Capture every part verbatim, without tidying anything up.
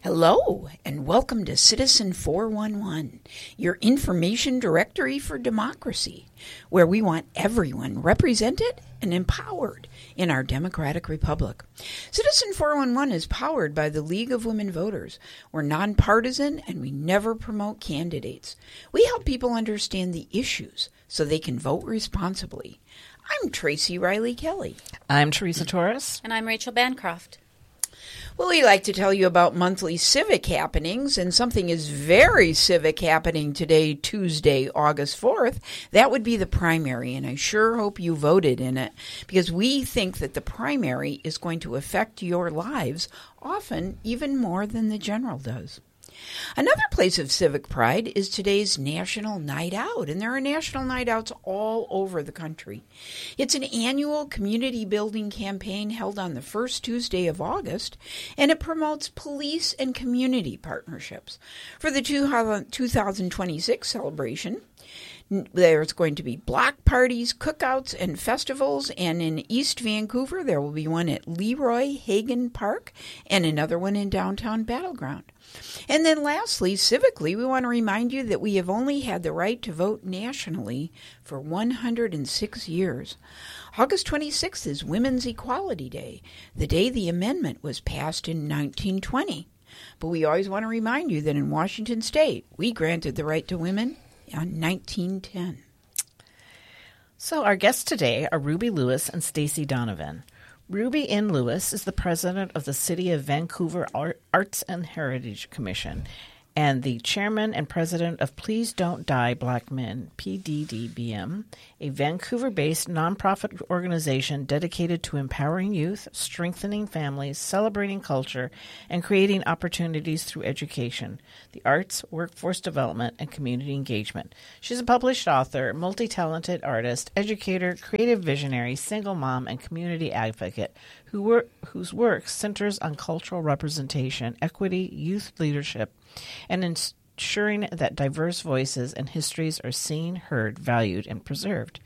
Hello, and welcome to Citizen four one one, your information directory for democracy, where we want everyone represented and empowered in our democratic republic. Citizen four one one is powered by the League of Women Voters. We're nonpartisan, and we never promote candidates. We help people understand the issues so they can vote responsibly. I'm Tracy Riley Kelly. I'm Teresa Torres. And I'm Rachel Bancroft. Well, we like to tell you about monthly civic happenings, and something is very civic happening today, Tuesday, August fourth. That would be the primary, and I sure hope you voted in it, because we think that the primary is going to affect your lives, often even more than the general does. Another place of civic pride is today's National Night Out, and there are national night outs all over the country. It's an annual community building campaign held on the first Tuesday of August, and it promotes police and community partnerships. For the two thousand twenty-six celebration, there's going to be block parties, cookouts, and festivals, and in East Vancouver there will be one at Leroy Hagan Park and another one in downtown Battleground. And then lastly, civically, we want to remind you that we have only had the right to vote nationally for one hundred six years. August twenty-sixth is Women's Equality Day, the day the amendment was passed in nineteen twenty. But we always want to remind you that in Washington State, we granted the right to women in nineteen ten. So our guests today are Ruby Lewis and Stacy Donovan. Ruby N. Lewis is the president of the City of Vancouver Arts and Heritage Commission and the chairman and president of Please Don't Die Black Men, P D D B M, a Vancouver-based nonprofit organization dedicated to empowering youth, strengthening families, celebrating culture, and creating opportunities through education, the arts, workforce development, and community engagement. She's a published author, multi-talented artist, educator, creative visionary, single mom, and community advocate who work, whose work centers on cultural representation, equity, youth leadership, and ensuring that diverse voices and histories are seen, heard, valued, and preserved.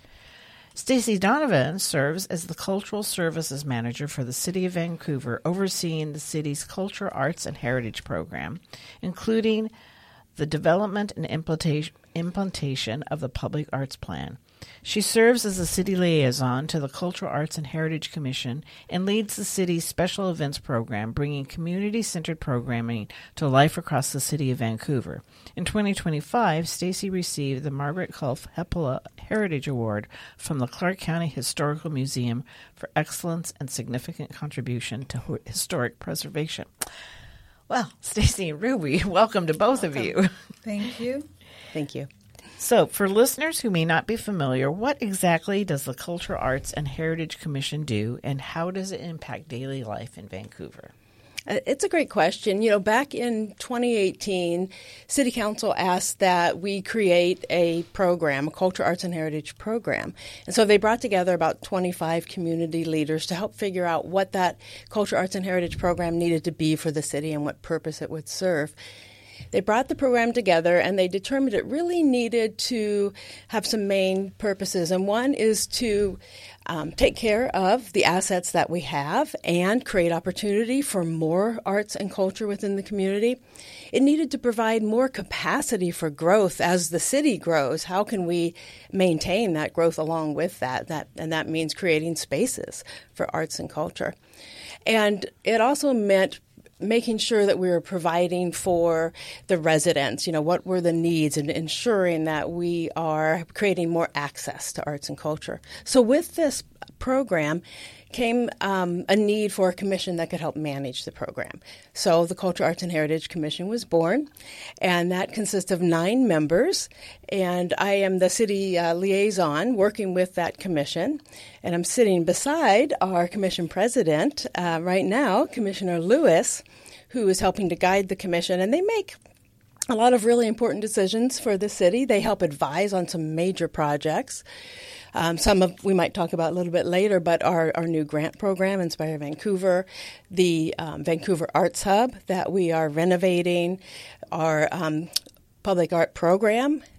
Stacy Donovan serves as the Cultural Services Manager for the City of Vancouver, overseeing the city's Culture, Arts, and Heritage program, including the development and implementation of the Public Arts Plan. She serves as a city liaison to the Cultural Arts and Heritage Commission and leads the city's special events program, bringing community-centered programming to life across the city of Vancouver. In twenty twenty-five, Stacy received the Margaret Culf Hepala Heritage Award from the Clark County Historical Museum for excellence and significant contribution to historic preservation. Well, Stacy and Ruby, welcome to both welcome. of you. Thank you. Thank you. So, for listeners who may not be familiar, what exactly does the Cultural Arts and Heritage Commission do, and how does it impact daily life in Vancouver? It's a great question. You know, back in twenty eighteen, City Council asked that we create a program, a Culture, Arts, and Heritage program. And so they brought together about twenty-five community leaders to help figure out what that Culture, Arts, and Heritage program needed to be for the city and what purpose it would serve. They brought the program together, and they determined it really needed to have some main purposes. And one is to um, take care of the assets that we have and create opportunity for more arts and culture within the community. It needed to provide more capacity for growth as the city grows. How can we maintain that growth along with that? That and that means creating spaces for arts and culture. And it also meant making sure that we were providing for the residents, you know, what were the needs, and ensuring that we are creating more access to arts and culture. So with this program came um, a need for a commission that could help manage the program. So the Culture, Arts, and Heritage Commission was born, and that consists of nine members, and I am the city uh, liaison working with that commission, and I'm sitting beside our commission president uh, right now, Commissioner Lewis, who is helping to guide the commission, and they make a lot of really important decisions for the city. They help advise on some major projects. Um, some of we might talk about a little bit later, but our, our new grant program, Inspire Vancouver, the um, Vancouver Arts Hub that we are renovating, our um, public art program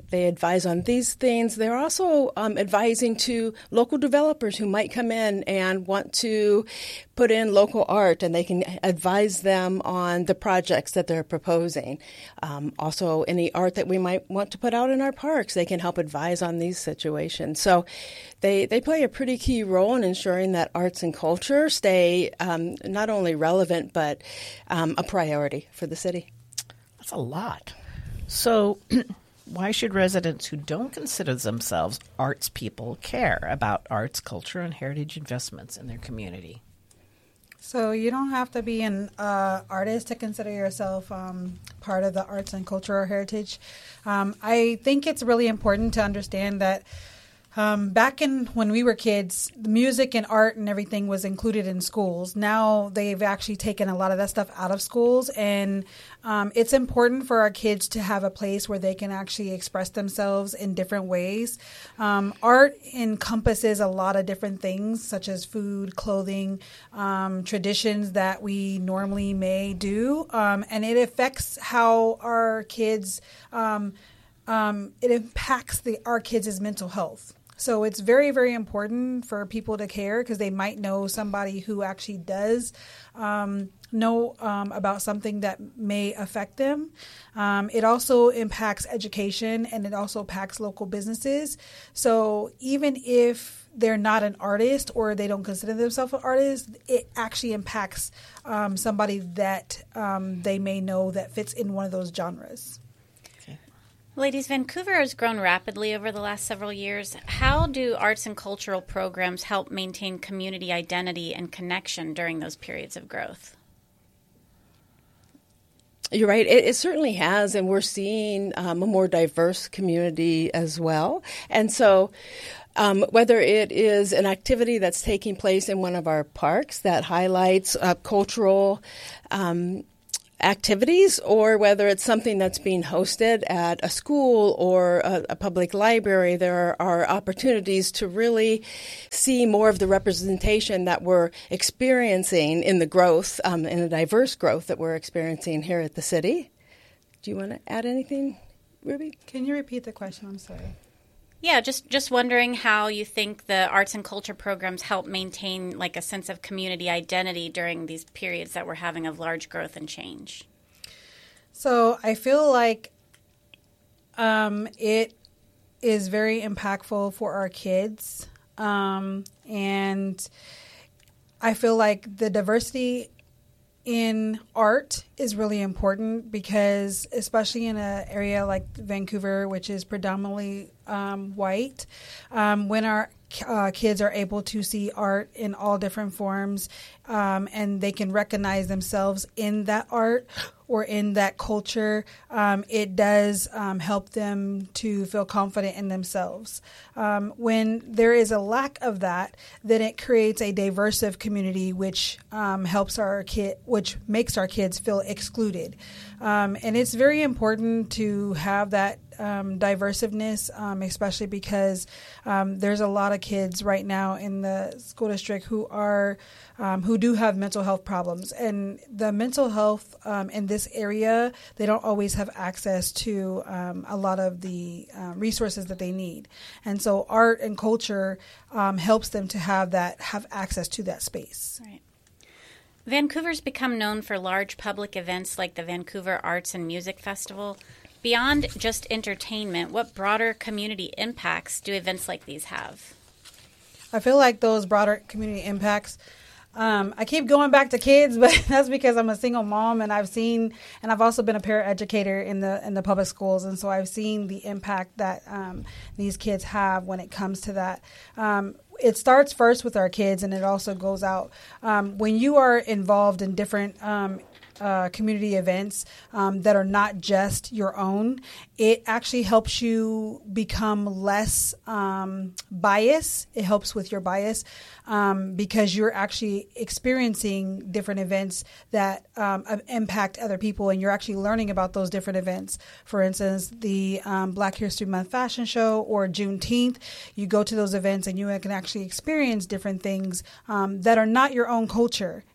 they advise on these things. They're also um, advising to local developers who might come in and want to put in local art, and they can advise them on the projects that they're proposing. Um, also, any art that we might want to put out in our parks, they can help advise on these situations. So they, they play a pretty key role in ensuring that arts and culture stay um, not only relevant, but um, a priority for the city. That's a lot. So why should residents who don't consider themselves arts people care about arts, culture, and heritage investments in their community? So you don't have to be an uh, artist to consider yourself um, part of the arts and cultural heritage. Um, I think it's really important to understand that Um, back in when we were kids, the music and art and everything was included in schools. Now they've actually taken a lot of that stuff out of schools, and um, it's important for our kids to have a place where they can actually express themselves in different ways. Um, art encompasses a lot of different things, such as food, clothing, um, traditions that we normally may do, um, and it affects how our kids, um, um, it impacts the our kids' mental health. So it's very, very important for people to care, because they might know somebody who actually does um, know um, about something that may affect them. Um, it also impacts education, and it also impacts local businesses. So even if they're not an artist or they don't consider themselves an artist, it actually impacts um, somebody that um, they may know that fits in one of those genres. Ladies, Vancouver has grown rapidly over the last several years. How do arts and cultural programs help maintain community identity and connection during those periods of growth? You're right. It, it certainly has, and we're seeing um, a more diverse community as well. And so um, whether it is an activity that's taking place in one of our parks that highlights uh, cultural um activities, or whether it's something that's being hosted at a school or a, a public library, there are, are opportunities to really see more of the representation that we're experiencing in the growth, um, in the diverse growth that we're experiencing here at the city. Do you want to add anything, Ruby? Can you repeat the question? I'm sorry. Yeah, just, just wondering how you think the arts and culture programs help maintain like a sense of community identity during these periods that we're having of large growth and change. So I feel like um, it is very impactful for our kids. Um, and I feel like the diversity in art is really important, because especially in an area like Vancouver, which is predominantly um, white, um, when our uh, kids are able to see art in all different forms, um, and they can recognize themselves in that art or in that culture, um, it does um, help them to feel confident in themselves. Um, when there is a lack of that, then it creates a diverse community, which um, helps our kid, which makes our kids feel excluded. Um, and it's very important to have that um, diversiveness, um, especially because um, there's a lot of kids right now in the school district who are um, who do have mental health problems, and the mental health um, in this area, they don't always have access to um, a lot of the uh, resources that they need, and so art and culture um, helps them to have that have access to that space. Right. Vancouver's become known for large public events like the Vancouver Arts and Music Festival. Beyond just entertainment, what broader community impacts do events like these have? I feel like those broader community impacts, um, I keep going back to kids, but that's because I'm a single mom, and I've seen, and I've also been a paraeducator in the in the public schools, and so I've seen the impact that um, these kids have when it comes to that. Um, It starts first with our kids, and it also goes out. Um, when you are involved in different um, uh, community events um, that are not just your own, it actually helps you become less um, biased. It helps with your bias um, because you're actually experiencing different events that um, impact other people, and you're actually learning about those different events. For instance, the um, Black History Month fashion show or Juneteenth, you go to those events and you can actually experience different things um, that are not your own culture.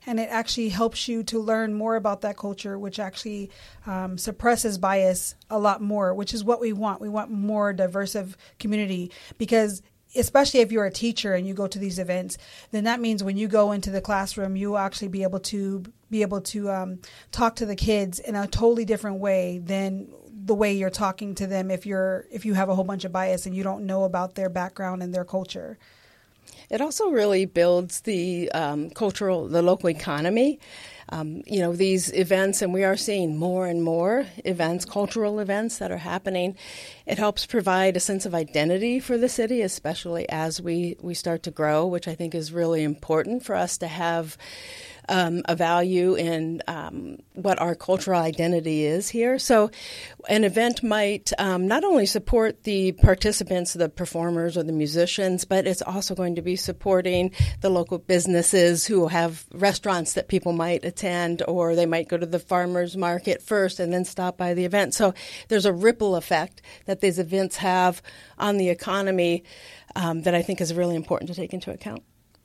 and it actually helps you to learn more about that culture, which actually um, suppresses bias a lot more, which is what we want. We want more diverse community, because especially if you're a teacher and you go to these events, then that means when you go into the classroom, you will actually be able to be able to um, talk to the kids in a totally different way than the way you're talking to them if you're if you have a whole bunch of bias and you don't know about their background and their culture. It also really builds the um, cultural, the local economy. Um, you know, these events, and we are seeing more and more events, cultural events that are happening. It helps provide a sense of identity for the city, especially as we, we start to grow, which I think is really important for us to have um, a value in um, what our cultural identity is here. So an event might um, not only support the participants, the performers or the musicians, but it's also going to be supporting the local businesses who have restaurants that people might attend, or they might go to the farmers market first and then stop by the event. So there's a ripple effect that these events have on the economy um, that I think is really important to take into account.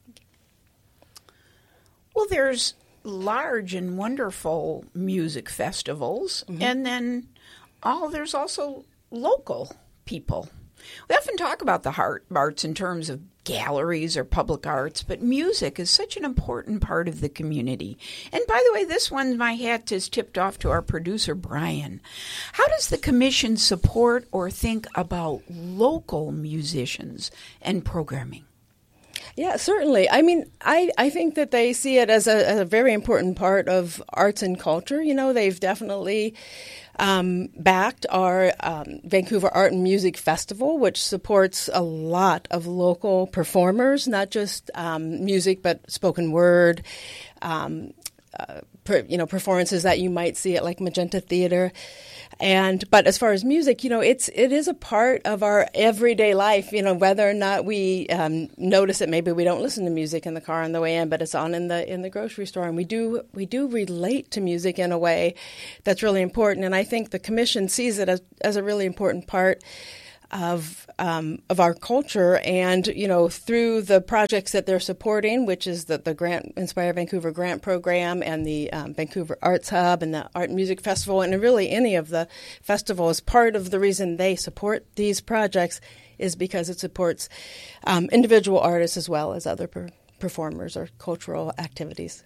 Well, there's large and wonderful music festivals, mm-hmm. and then oh, there's also local people. We often talk about the heart arts in terms of galleries or public arts, but music is such an important part of the community. And by the way, this one, my hat is tipped off to our producer, Brian. How does the commission support or think about local musicians and programming? Yeah, certainly. I mean, I, I think that they see it as a, as a very important part of arts and culture. You know, they've definitely um, backed our um, Vancouver Art and Music Festival, which supports a lot of local performers, not just um, music, but spoken word, um, uh, per, you know, performances that you might see at like Magenta Theater. And but as far as music, you know, it's it is a part of our everyday life. You know, whether or not we um, notice it, maybe we don't listen to music in the car on the way in, but it's on in the in the grocery store, and we do we do relate to music in a way that's really important. And I think the commission sees it as as a really important part of um, of our culture, and you know, through the projects that they're supporting, which is the the Grant Inspire Vancouver grant program and the um, Vancouver Arts Hub and the Art and Music Festival, and really any of the festivals. Part of the reason they support these projects is because it supports um, individual artists as well as other per- performers or cultural activities.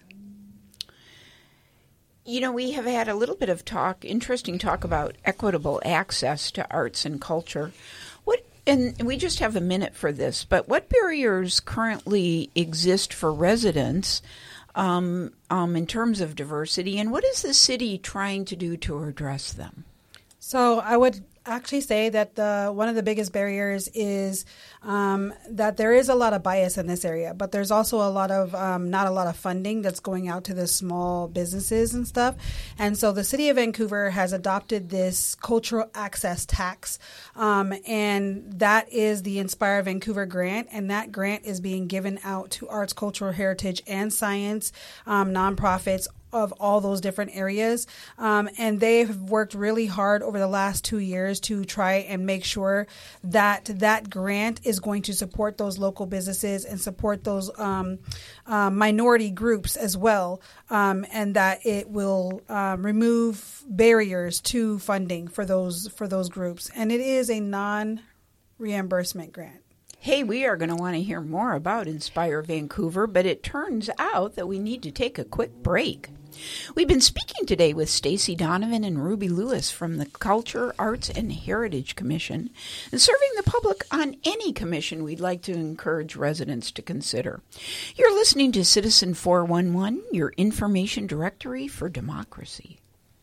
You know, we have had a little bit of talk, interesting talk about equitable access to arts and culture. What, and we just have a minute for this, but what barriers currently exist for residents um, um, in terms of diversity, and what is the city trying to do to address them? So I would actually say that the one of the biggest barriers is um, that there is a lot of bias in this area, but there's also a lot of um, not a lot of funding that's going out to the small businesses and stuff. And so the city of Vancouver has adopted this cultural access tax, um, and that is the Inspire Vancouver grant, and that grant is being given out to arts, cultural heritage, and science um, nonprofits of all those different areas. Um, and they've worked really hard over the last two years to try and make sure that that grant is going to support those local businesses and support those um, uh, minority groups as well, um, and that it will um, remove barriers to funding for those for those groups. And it is a non-reimbursement grant. Hey, we are going to want to hear more about Inspire Vancouver, but it turns out that we need to take a quick break. We've been speaking today with Stacy Donovan and Ruby Lewis from the Culture, Arts, and Heritage Commission, and serving the public on any commission we'd like to encourage residents to consider. You're listening to Citizen four one one, your information directory for democracy.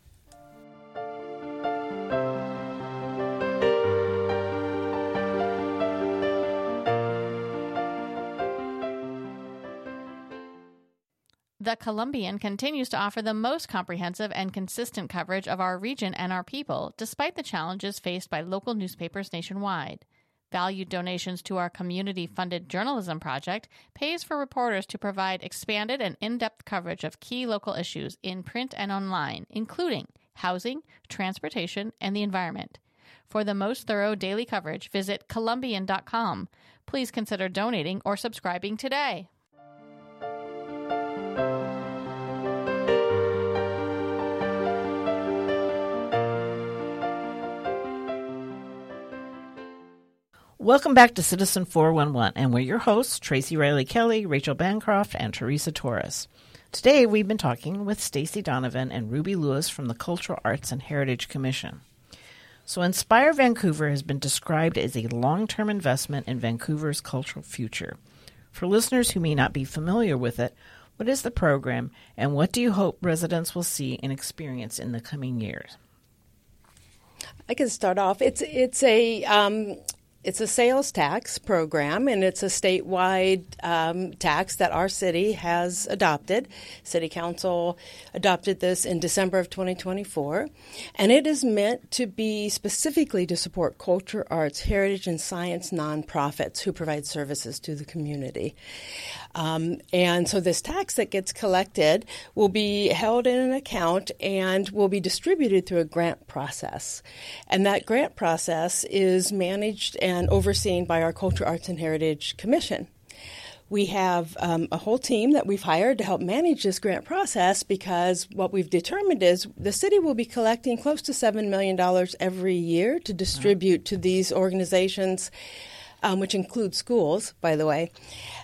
The Columbian continues to offer the most comprehensive and consistent coverage of our region and our people, despite the challenges faced by local newspapers nationwide. Valued donations to our community-funded journalism project pays for reporters to provide expanded and in-depth coverage of key local issues in print and online, including housing, transportation, and the environment. For the most thorough daily coverage, visit Columbian dot com. Please consider donating or subscribing today. Welcome back to Citizen four one one, and we're your hosts, Tracy Riley Kelly, Rachel Bancroft, and Teresa Torres. Today, we've been talking with Stacy Donovan and Ruby Lewis from the Cultural Arts and Heritage Commission. So Inspire Vancouver has been described as a long-term investment in Vancouver's cultural future. For listeners who may not be familiar with it, what is the program, and what do you hope residents will see and experience in the coming years? I can start off. It's it's a um, it's a sales tax program, and it's a statewide um, tax that our city has adopted. City Council adopted this in December of twenty twenty-four, and it is meant to be specifically to support culture, arts, heritage, and science nonprofits who provide services to the community. Um, and so this tax that gets collected will be held in an account and will be distributed through a grant process. And that grant process is managed and overseen by our Culture, Arts, and Heritage Commission. We have um, a whole team that we've hired to help manage this grant process because what we've determined is the city will be collecting close to seven million dollars every year to distribute to these organizations, um, which include schools, by the way.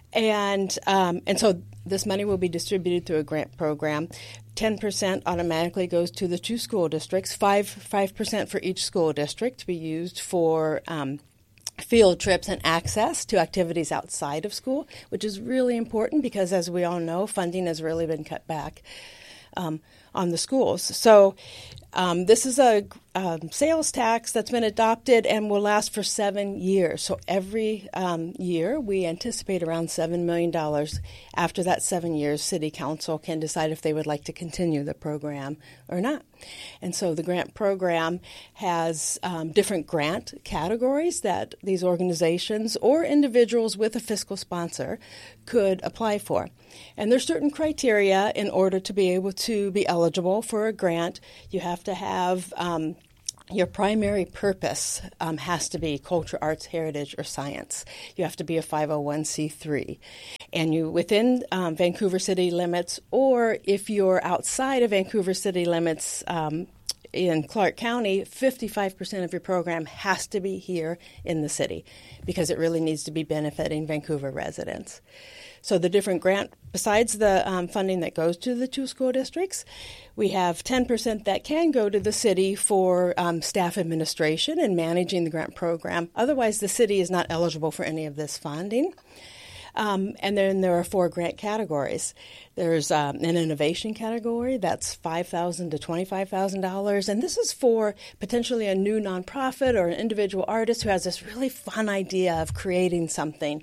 And um, and so this money will be distributed through a grant program. ten percent automatically goes to the two school districts, five, five percent for each school district to be used for um, field trips and access to activities outside of school, which is really important because, as we all know, funding has really been cut back um, on the schools. So um, this is a um, sales tax that's been adopted and will last for seven years. So every um, year we anticipate around seven million dollars. After that seven years, City Council can decide if they would like to continue the program or not. And so the grant program has um, different grant categories that these organizations or individuals with a fiscal sponsor could apply for. And there's certain criteria in order to be able to be eligible for a grant. You have to have um, your primary purpose um, has to be culture, arts, heritage, or science. You have to be a five oh one c three. And you within um, Vancouver city limits, or if you're outside of Vancouver city limits um, in Clark County, fifty-five percent of your program has to be here in the city because it really needs to be benefiting Vancouver residents. So the different grant, besides the um, funding that goes to the two school districts, we have ten percent that can go to the city for um, staff administration and managing the grant program. Otherwise, the city is not eligible for any of this funding. Um, and then there are four grant categories. There's um, an innovation category that's five thousand dollars to twenty-five thousand dollars, and this is for potentially a new nonprofit or an individual artist who has this really fun idea of creating something,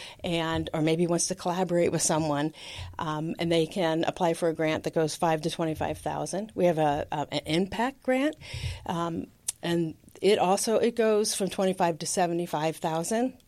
and or maybe wants to collaborate with someone, um, and they can apply for a grant that goes five thousand to twenty-five thousand dollars. We have a, a an impact grant, um, and it also it goes from twenty-five thousand to seventy-five thousand dollars.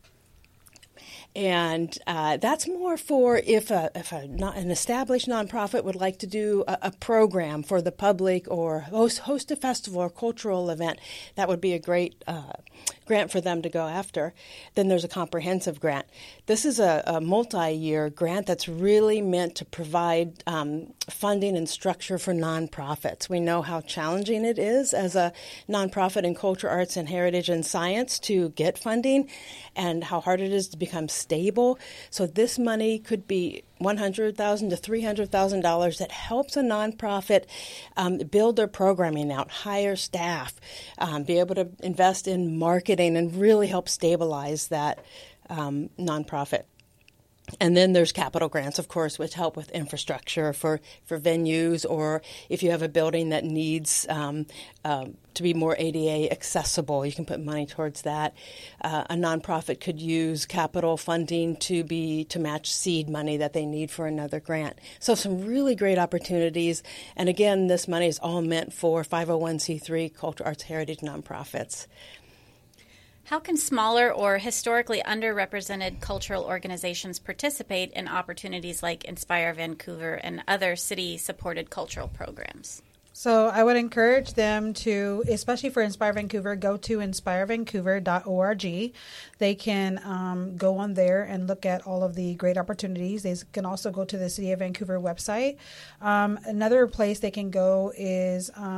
And uh, that's more for if, a, if a, not an established nonprofit would like to do a, a program for the public or host, host a festival or cultural event. That would be a great uh, grant for them to go after. Then there's a comprehensive grant. This is a, a multi-year grant that's really meant to provide um, funding and structure for nonprofits. We know how challenging it is as a nonprofit in culture, arts, and heritage and science to get funding, and how hard it is to become stable. So this money could be one hundred thousand dollars to three hundred thousand dollars that helps a nonprofit um, build their programming out, hire staff, um, be able to invest in marketing, and really help stabilize that um, nonprofit. And then there's capital grants, of course, which help with infrastructure for, for venues, or if you have a building that needs um, uh, to be more A D A accessible, you can put money towards that. Uh, a nonprofit could use capital funding to be to match seed money that they need for another grant. So some really great opportunities. And again, this money is all meant for five oh one c three culture, arts, heritage nonprofits. How can smaller or historically underrepresented cultural organizations participate in opportunities like Inspire Vancouver and other city-supported cultural programs? So I would encourage them to, especially for Inspire Vancouver, go to inspire vancouver dot org. They can um, go on there and look at all of the great opportunities. They can also go to the City of Vancouver website. Um, another place they can go is um,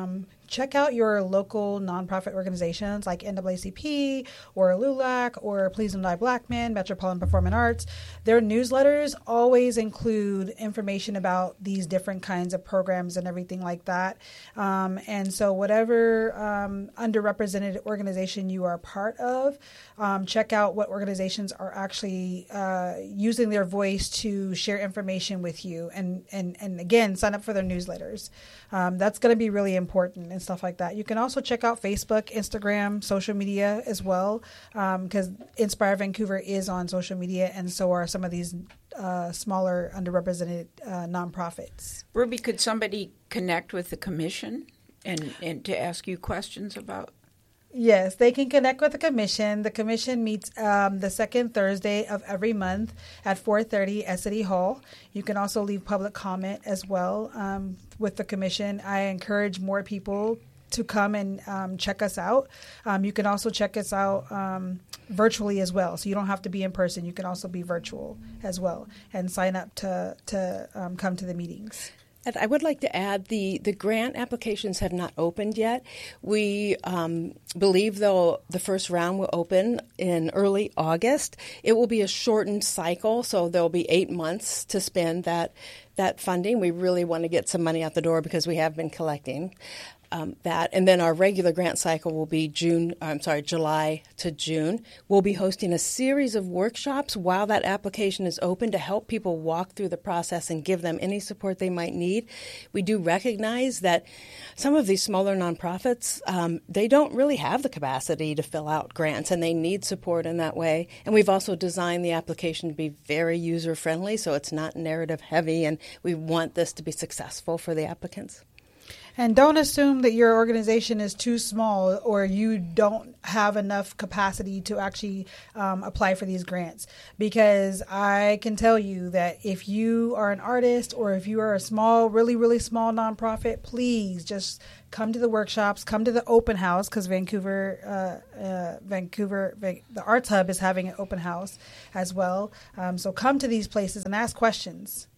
check out your local nonprofit organizations like N double A C P or LULAC or Please Don't Die Black Men, Metropolitan Performing Arts. Their newsletters always include information about these different kinds of programs and everything like that. Um, and so whatever um, underrepresented organization you are a part of, um, check out what organizations are actually uh, using their voice to share information with you. And, and, and again, sign up for their newsletters. Um, that's going to be really important and stuff like that. You can also check out Facebook, Instagram, social media as well, because um, Inspire Vancouver is on social media, and so are some of these uh, smaller, underrepresented uh, nonprofits. Ruby, could somebody connect with the commission and, and to ask you questions about? Yes, they can connect with the commission. The commission meets um, the second Thursday of every month at four thirty at City Hall. You can also leave public comment as well um, with the commission. I encourage more people to come and um, check us out. Um, you can also check us out um, virtually as well. So you don't have to be in person. You can also be virtual as well and sign up to, to um, come to the meetings. And I would like to add the, the grant applications have not opened yet. We um, believe, though, the first round will open in early August. It will be a shortened cycle, so there will be eight months to spend that that funding. We really want to get some money out the door because we have been collecting um, that. And then our regular grant cycle will be June. I'm sorry, July to June. We'll be hosting a series of workshops while that application is open to help people walk through the process and give them any support they might need. We do recognize that some of these smaller nonprofits, um, they don't really have the capacity to fill out grants, and they need support in that way. And we've also designed the application to be very user-friendly, so it's not narrative-heavy, and we want this to be successful for the applicants. And don't assume that your organization is too small or you don't have enough capacity to actually um, apply for these grants. Because I can tell you that if you are an artist or if you are a small, really, really small nonprofit, please just come to the workshops, come to the open house, because Vancouver, uh, uh, Vancouver, Va- the Arts Hub is having an open house as well. Um, so come to these places and ask questions.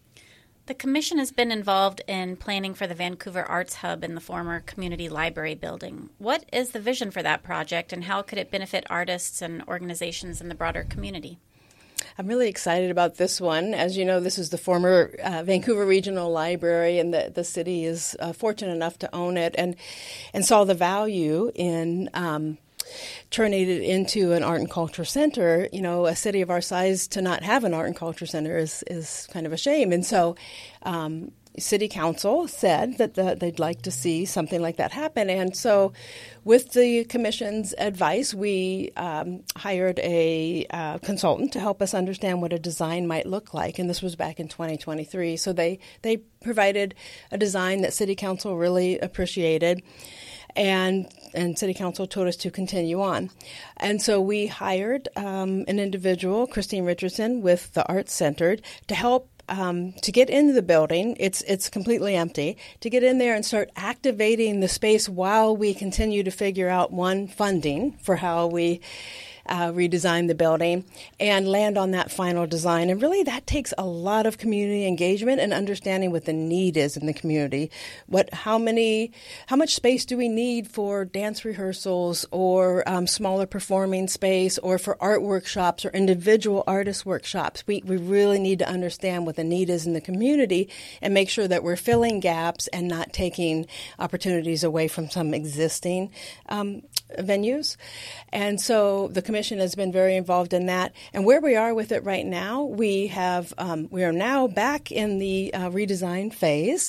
The Commission has been involved in planning for the Vancouver Arts Hub in the former community library building. What is the vision for that project, and how could it benefit artists and organizations in the broader community? I'm really excited about this one. As you know, this is the former uh, Vancouver Regional Library, and the, the city is uh, fortunate enough to own it and, and saw the value in um, turning it into an art and culture center. You know, a city of our size to not have an art and culture center is, is kind of a shame. And so um, City Council said that the, they'd like to see something like that happen. And so with the Commission's advice, we um, hired a uh, consultant to help us understand what a design might look like. And this was back in twenty twenty-three. So they, they provided a design that City Council really appreciated. And and City Council told us to continue on. And so we hired um, an individual, Christine Richardson, with the Arts Centered, to help um, to get into the building. It's it's completely empty. To get in there and start activating the space while we continue to figure out, one, funding for how we Uh, redesign the building and land on that final design. And really that takes a lot of community engagement and understanding what the need is in the community. What, how many, how much space do we need for dance rehearsals or um, smaller performing space or for art workshops or individual artist workshops? We, we really need to understand what the need is in the community and make sure that we're filling gaps and not taking opportunities away from some existing um, venues. And so the Commission has been very involved in that. And where we are with it right now, we have um, we are now back in the uh, redesign phase.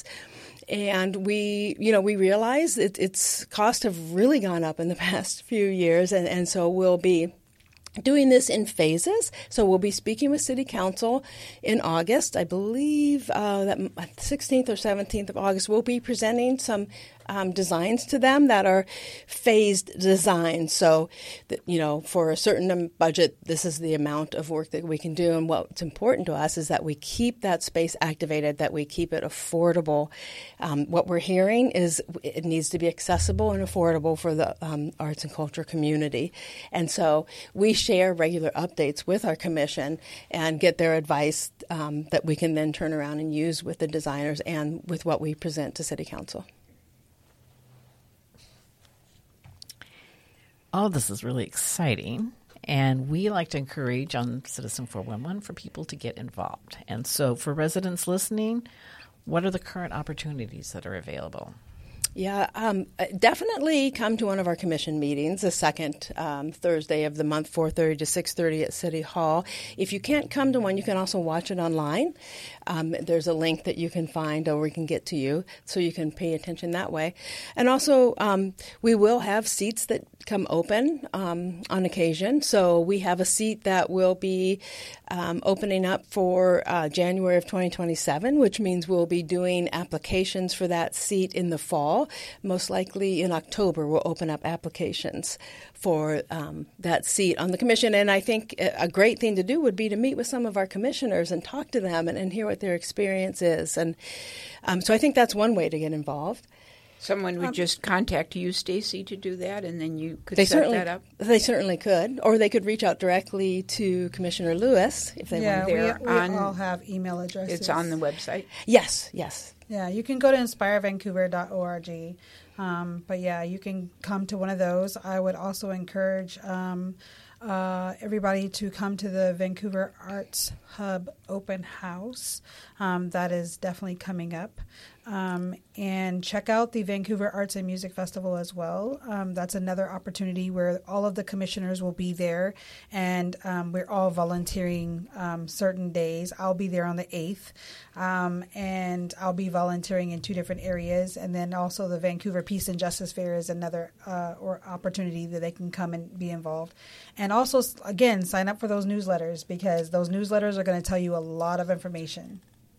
And we, you know, we realize that its costs have really gone up in the past few years. And, and so we'll be doing this in phases. So we'll be speaking with City Council in August. I believe uh, that sixteenth or seventeenth of August, we'll be presenting some um, designs to them that are phased designs. So, that, you know, for a certain budget, this is the amount of work that we can do. And what's important to us is that we keep that space activated, that we keep it affordable. Um, what we're hearing is it needs to be accessible and affordable for the um, arts and culture community. And so we share regular updates with our commission and get their advice um, that we can then turn around and use with the designers and with what we present to City Council. All this is really exciting, and we like to encourage on Citizen four one one for people to get involved. And so for residents listening, what are the current opportunities that are available? Yeah, um, definitely come to one of our commission meetings, the second um, Thursday of the month, four thirty to six thirty at City Hall. If you can't come to one, you can also watch it online. Um, there's a link that you can find or we can get to you, so you can pay attention that way. And also, um, we will have seats that come open um, on occasion. So we have a seat that will be um, opening up for uh, January of twenty twenty-seven, which means we'll be doing applications for that seat in the fall. Most likely in October, we'll open up applications for um, that seat on the commission. And I think a great thing to do would be to meet with some of our commissioners and talk to them and, and hear what their experience is. And um, so I think that's one way to get involved. Someone would Um, just contact you, Stacy, to do that, and then you could They set certainly, that up. they certainly could, or they could reach out directly to Commissioner Lewis if they yeah, want. we, They're we on- all have email addresses. It's on the website. Yes, yes. Yeah, you can go to inspire vancouver dot org. Um, but yeah, you can come to one of those. I would also encourage um, uh, everybody to come to the Vancouver Arts Hub Open House. Um, that is definitely coming up. Um, and check out the Vancouver Arts and Music Festival as well. Um, that's another opportunity where all of the commissioners will be there, and um, we're all volunteering um, certain days. I'll be there on the eighth, um, and I'll be volunteering in two different areas. And then also the Vancouver Peace and Justice Fair is another uh, or opportunity that they can come and be involved. And also, again, sign up for those newsletters, because those newsletters are going to tell you a lot of information.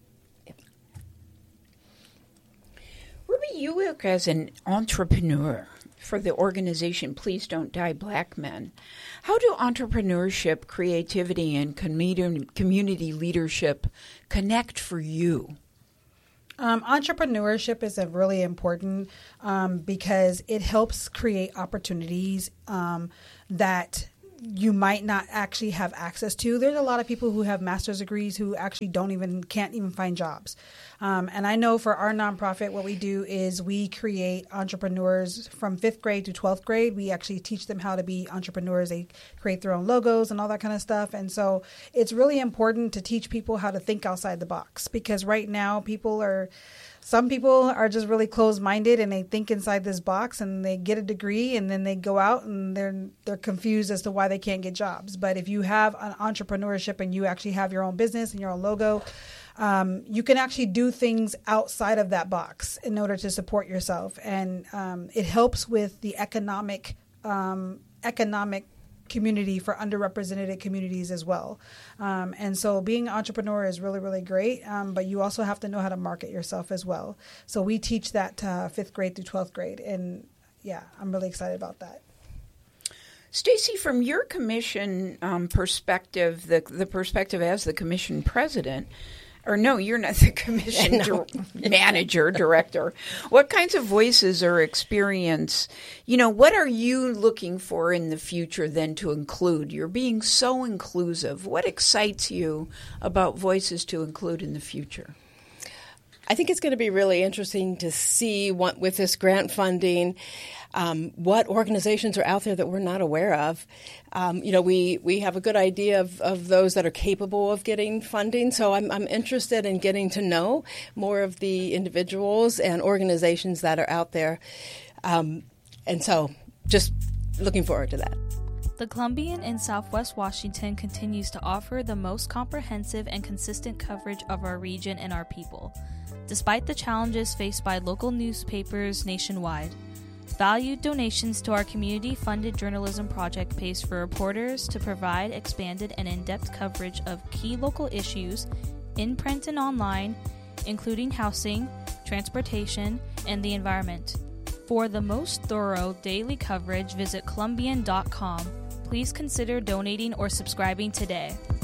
Ruby, you work as an entrepreneur for the organization Please Don't Die Black Men. How do entrepreneurship, creativity, and community community leadership connect for you? Um, entrepreneurship is a really important um, because it helps create opportunities um, that you might not actually have access to. There's a lot of people who have master's degrees who actually don't even, can't even find jobs. Um, and I know for our nonprofit, what we do is we create entrepreneurs from fifth grade to twelfth grade. We actually teach them how to be entrepreneurs. They create their own logos and all that kind of stuff. And so it's really important to teach people how to think outside the box, because right now people are, some people are just really closed-minded and they think inside this box and they get a degree and then they go out and they're they're confused as to why they can't get jobs. But if you have an entrepreneurship and you actually have your own business and your own logo, um, you can actually do things outside of that box in order to support yourself. And um, it helps with the economic um, economic community for underrepresented communities as well. Um, and so being an entrepreneur is really, really great, um, but you also have to know how to market yourself as well. So we teach that uh, fifth grade through twelfth grade. And yeah, I'm really excited about that. Stacy, from your commission um, perspective, the the perspective as the commission president, or no, you're not the commission No. dir- manager, director. What kinds of voices or experience, you know, what are you looking for in the future then to include? You're being so inclusive. What excites you about voices to include in the future? I think it's going to be really interesting to see what, with this grant funding, um, what organizations are out there that we're not aware of. Um, you know, we, we have a good idea of, of those that are capable of getting funding. So I'm, I'm interested in getting to know more of the individuals and organizations that are out there. Um, and so just looking forward to that. The Columbian in Southwest Washington continues to offer the most comprehensive and consistent coverage of our region and our people, despite the challenges faced by local newspapers nationwide. Valued donations to our community-funded journalism project pays for reporters to provide expanded and in-depth coverage of key local issues in print and online, including housing, transportation, and the environment. For the most thorough daily coverage, visit Columbian dot com. Please consider donating or subscribing today.